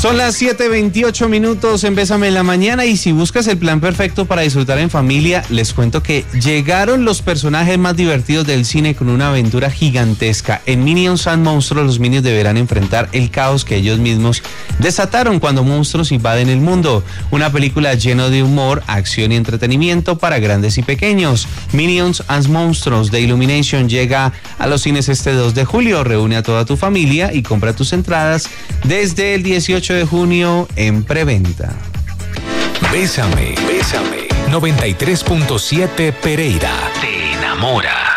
Son las 7:28 en Bésame en la Mañana, y si buscas el plan perfecto para disfrutar en familia, les cuento que llegaron los personajes más divertidos del cine con una aventura gigantesca. En Minions and Monstruos, los Minions deberán enfrentar el caos que ellos mismos desataron cuando monstruos invaden el mundo. Una película llena de humor, acción y entretenimiento para grandes y pequeños. Minions and Monstruos de Illumination llega a los cines este 2 de julio. Reúne a toda tu familia y compra tus entradas desde el 18 de junio en preventa. Bésame, 93.7 Pereira. Te enamora.